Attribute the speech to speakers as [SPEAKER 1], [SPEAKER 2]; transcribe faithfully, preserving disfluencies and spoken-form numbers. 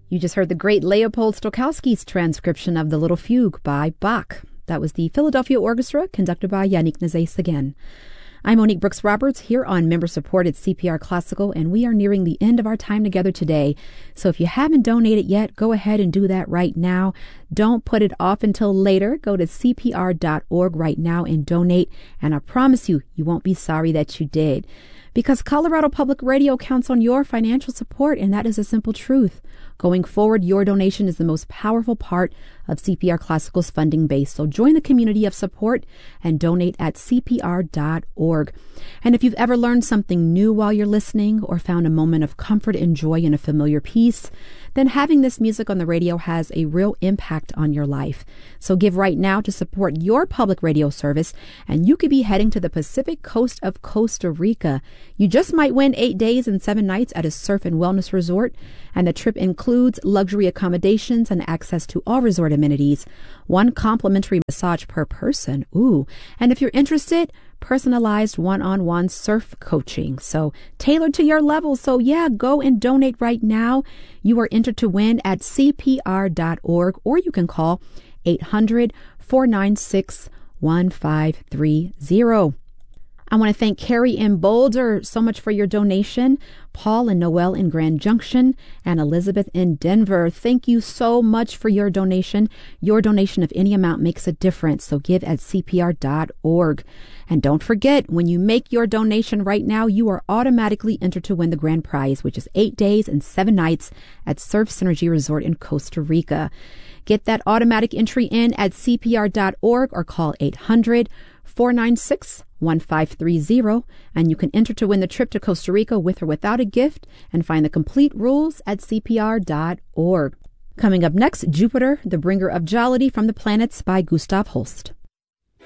[SPEAKER 1] You just heard the great Leopold Stokowski's transcription of the Little Fugue by Bach. That was the Philadelphia Orchestra, conducted by Yannick Nézet-Séguin. I'm Monique Brooks-Roberts here on member-supported C P R Classical, and we are nearing the end of our time together today. So if you haven't donated yet, go ahead and do that right now. Don't put it off until later. Go to C P R dot org right now and donate, and I promise you, you won't be sorry that you did. Because Colorado Public Radio counts on your financial support, and that is a simple truth. Going forward, your donation is the most powerful part of C P R Classical's funding base. So join the community of support and donate at C P R dot org. And if you've ever learned something new while you're listening or found a moment of comfort and joy in a familiar piece, then having this music on the radio has a real impact on your life. So give right now to support your public radio service, and you could be heading to the Pacific coast of Costa Rica. You just might win eight days and seven nights at a surf and wellness resort, and the trip includes luxury accommodations and access to all resort amenities, one complimentary massage per person. Ooh, and if you're interested, personalized one-on-one surf coaching. So tailored to your level. So yeah, go and donate right now. You are entered to win at C P R dot org, or you can call eight hundred, four nine six, one five three zero. I want to thank Carrie in Boulder so much for your donation, Paul and Noel in Grand Junction, and Elizabeth in Denver. Thank you so much for your donation. Your donation of any amount makes a difference, so give at C P R dot org. And don't forget, when you make your donation right now, you are automatically entered to win the grand prize, which is eight days and seven nights at Surf Synergy Resort in Costa Rica. Get that automatic entry in at C P R dot org or call eight hundred, four nine six, one five three zero, and you can enter to win the trip to Costa Rica with or without a gift, and find the complete rules at C P R dot org. Coming up next, Jupiter, the Bringer of Jollity from the Planets by Gustav Holst.